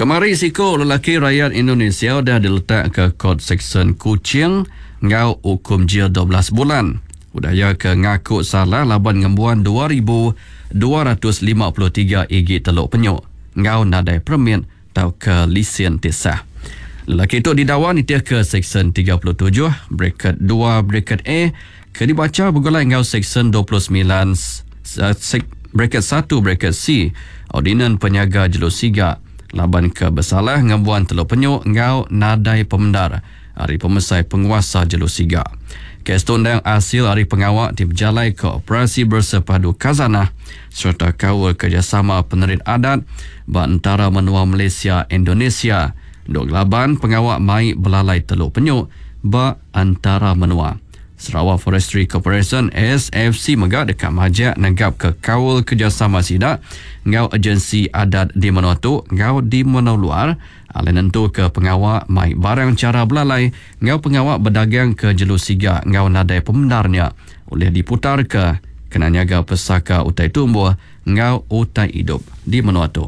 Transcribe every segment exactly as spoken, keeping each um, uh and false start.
Kemari siko lelaki rakyat Indonesia dah diletak ke Kod Seksyen Kuching ngau hukum jil dua belas bulan. Udaya ke ngaku salah laban ngembuan dua ribu dua ratus lima puluh tiga igi teluk penyuk ngau nadai permit atau ke lisen tisah. Lelaki itu didakwa nitia ke Seksyen tiga puluh tujuh bracket dua bracket A ke dibaca bergolai ngau Seksyen dua puluh sembilan bracket satu bracket C Ordinan Penyaga Jelur Sigak laban ke bersalah ngembuan teluk penyuk ngau nadai pemendar hari pemesai penguasa Jelur Sigak. Kes tundang hasil hari pengawak diberjalai ke Operasi Bersepadu Khazanah serta kawal kerjasama penerit adat antara menua Malaysia Indonesia. Dok laban pengawak mai belalai teluk penyuk ba antara menua. Sarawak Forestry Corporation S F C megak dekat majak negap ke kawal kerjasama sidak ngau agensi adat di menua tu ngau di menua luar alih nentu ke pengawak mai barang cara belalai ngau pengawak berdagang ke Jelur Sigak ngau nadai pemendarnya oleh diputar ke kena nyaga pesaka utai tumbuh ngau utai hidup di menua tu.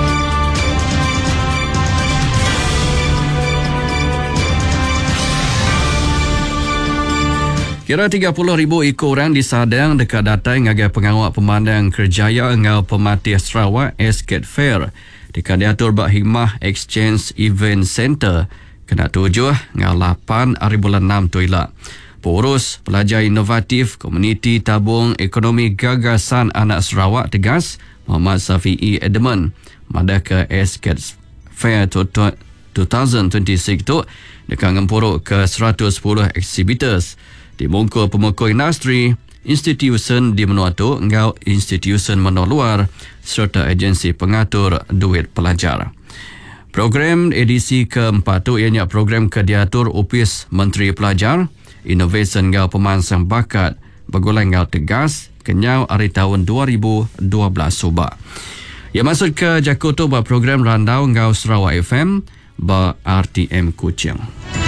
Kira tiga puluh ribu ekor orang disadang dekat datai ngagai pengawak pemandang kerjaya ngau pematih Sarawak Escape Fair dekat diatur bak Hikmah Exchange Event Center kena tujuh ngau lapan hari bulan enam tu ilak. Pengurus pelajar inovatif Komuniti Tabung Ekonomi Gagasan Anak Sarawak tegas Muhammad Safi'i Edmund madah ke Escape Fair dua ribu dua puluh enam tu dekat ngempuruk ke seratus sepuluh exhibitors dimungkul pemukul industri, institusi di menua tu, ngau institusi menua luar serta agensi pengatur duit pelajar. Program edisi keempat tu ianya program kediatur Upis Menteri Pelajar, Innovation ngau pemansang bakat, bergolai ngau tegas, kenyau hari tahun dua ribu dua belas subak. Ia masuk ke Jakarta bah program randau ngau Sarawak F M bah R T M Kuching.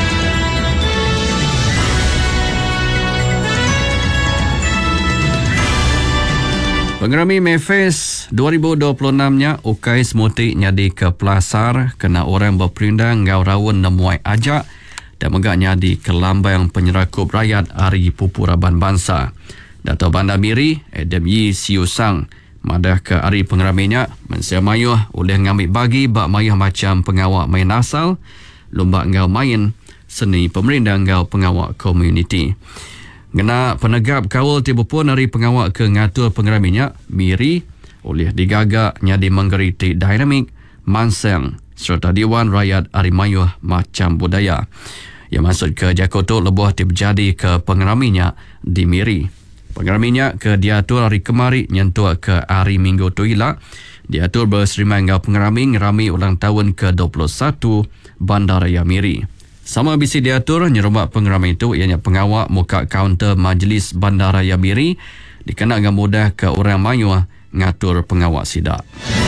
Pengerami Mayfest dua ribu dua puluh enam-nya ukai semutik nyadi ke Pelasar kena orang berperindang ngau rawun nemuai ajak dan megak nyadi ke lambang penyerakup rakyat Hari Pupuraban Bangsa. Dato' Bandar Miri Adam Yi Siu Sang madah ke hari pengeraminya mensia mayuh oleh ngambil bagi bak mayuh macam pengawak main asal lomba ngau main seni pemerintah ngau pengawak komuniti. Ngena penegap kawal tiba pun hari pengawak ke ngatur pengeraminya Miri oleh digagak nyadi menggeriti dinamik mansang serta Dewan Rakyat Hari Mayuh Macam Budaya. Yang masuk ke Jakarta lebuh terjadi ke pengeraminya di Miri. Pengeraminya ke diatur hari kemari nyentuh ke hari Minggu tu ilak. Diatur berserimai ngau pengerami ngerami ulang tahun ke dua puluh satu Bandaraya Miri. Sama bisi diatur nyerumbak pengerami itu ianya pengawak muka kaunter Majlis Bandaraya Miri dikenakan mudah ke orang mayuh ngatur pengawak sidak.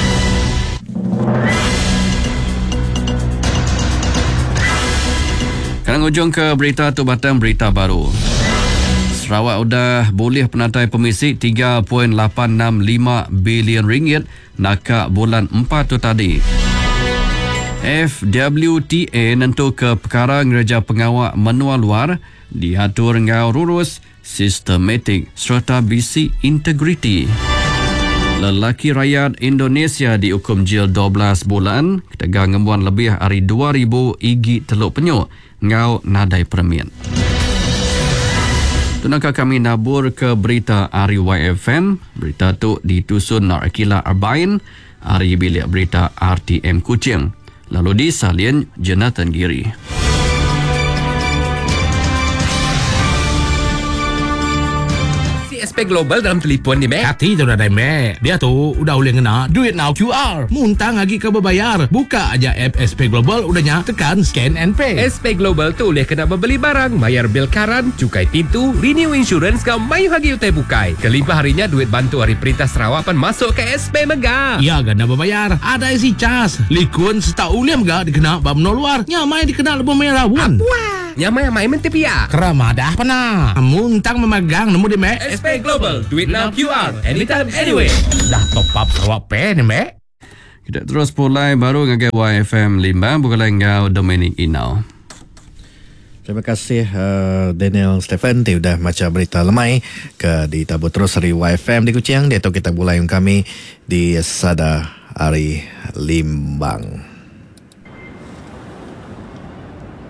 Sekarang ujung ke berita tu batang berita baru. Sarawak sudah boleh penatai pemisi tiga perpuluhan lapan enam lima bilion ringgit nakak bulan empat tu tadi. F W T A nentu ke perkara ngereja pengawak menua luar diatur ngau rurus sistematik serta bisi integriti. Lelaki rakyat Indonesia dihukum jil dua belas bulan ketegang ngembuan lebih hari dua ribu igi teluk penyuk ngau nadai permit. Tunakah kami nabur ke berita Hari Y F M. Berita tu ditusun Narakila Arbain Hari Bilik Berita R T M Kuching. Lalu di salin Jonathan Giri. S P Global dalam telefon ni, Mek. Hati tu dah dah, Mek. Dia tu udah boleh kena duit now Q R. Muntang lagi ke berbayar. Buka aja app S P Global udahnya tekan scan and pay. S P Global tu boleh kena membeli barang, bayar bil karan, cukai pintu, renew insurance kau mayu hagi utai bukai. Kelimpah harinya duit bantu Hari Perintah Sarawak pan masuk ke S P Mega. Ya, ganda berbayar. Ada isi cas. Likun setau uliam ga dikena bab no luar. Nyamai dikena lebih merah pun. Apa? Nyamai mai mentepia. Keramadah pernah. Muntang memegang nemu di, Mek. S P Global, duit now Q R, anytime, anywhere. Dah top up Sarawak Pay ni, Mek. Kita terus pulai baru ngagai Y F M Limbang bukan lain ngau Dominic Inau. Terima kasih uh, Daniel Stephen dia sudah baca berita lemai ke di tabur terus dari Y F M di Kuching. Dia tu kita mulai kami di Sada Hari Limbang.